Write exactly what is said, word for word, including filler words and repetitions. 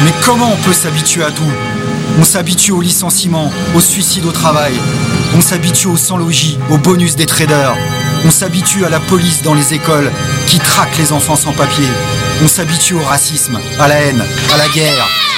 Mais comment on peut s'habituer à tout? On s'habitue au licenciement, au suicide au travail. On s'habitue au sans-logis, au bonus des traders. On s'habitue à la police dans les écoles qui traque les enfants sans papier. On s'habitue au racisme, à la haine, à la guerre.